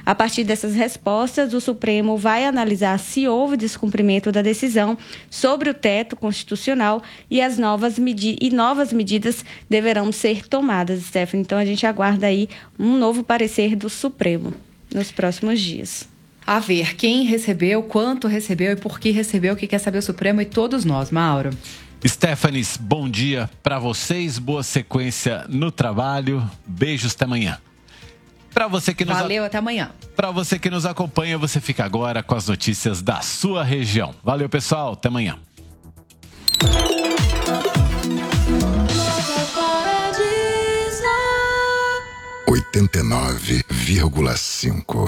A partir dessas respostas, o Supremo vai analisar se houve descumprimento da decisão sobre o teto constitucional e novas medidas deverão ser tomadas, Stephanie. Então, a gente aguarda aí um novo parecer do Supremo nos próximos dias. A ver quem recebeu, quanto recebeu e por que recebeu, o que quer saber o Supremo e todos nós. Mauro. Stephanie, bom dia para vocês, boa sequência no trabalho, beijos, até amanhã. Valeu, até amanhã. Para você que nos acompanha, você fica agora com as notícias da sua região. Valeu, pessoal, até amanhã. 89,5.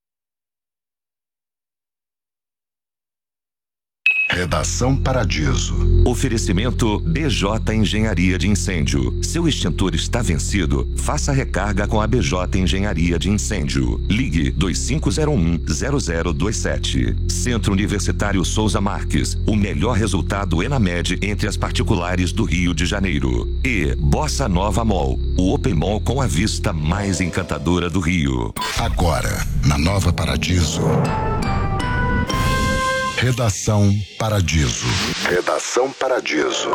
Redação Paradiso. Oferecimento BJ Engenharia de Incêndio. Seu extintor está vencido? Faça recarga com a BJ Engenharia de Incêndio. Ligue 2501-0027. Centro Universitário Souza Marques. O melhor resultado ENAMED entre as particulares do Rio de Janeiro. E Bossa Nova Mall. O Open Mall com a vista mais encantadora do Rio. Agora, na Nova Paradiso. Redação Paradiso. Redação Paradiso.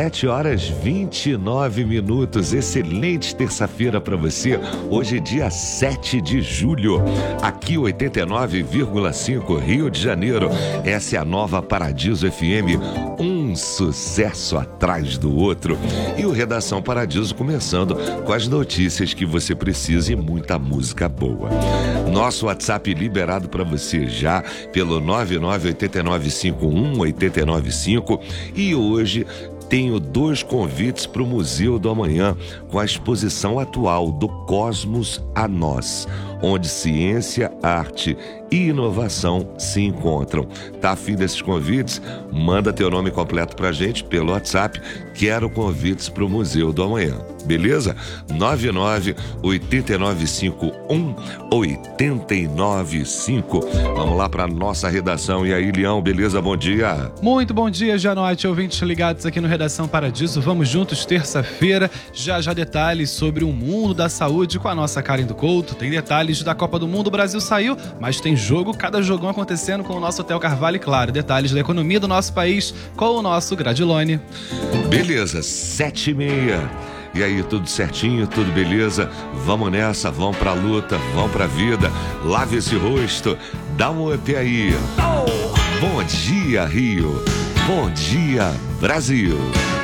7h29. Excelente terça-feira para você. Hoje é dia 7 de julho. Aqui 89,5 Rio de Janeiro. Essa é a Nova Paradiso FM. Um sucesso atrás do outro. E o Redação Paradiso começando com as notícias que você precisa e muita música boa. Nosso WhatsApp liberado para você já pelo 998951-895. E hoje tenho 2 convites para o Museu do Amanhã com a exposição atual do Cosmos a Nós, onde ciência, arte e inovação se encontram. Tá afim desses convites? Manda teu nome completo pra gente pelo WhatsApp. Quero convites para o Museu do Amanhã. Beleza? 99-895-895. Vamos lá para nossa redação. E aí, Leão, beleza? Bom dia. Muito bom dia, Janote, ouvintes ligados aqui no Redação Paradiso. Vamos juntos, terça-feira. Já detalhes sobre o mundo da saúde com a nossa Karen do Couto. Tem detalhes da Copa do Mundo, o Brasil saiu, mas tem jogo, cada jogão acontecendo com o nosso Hotel Carvalho e, claro, detalhes da economia do nosso país com o nosso Gradilone. Beleza, 7h30. E aí, tudo certinho, tudo beleza? Vamos nessa, vamos pra luta, vamos pra vida. Lave esse rosto, dá um up aí. Bom dia, Rio. Bom dia, Brasil.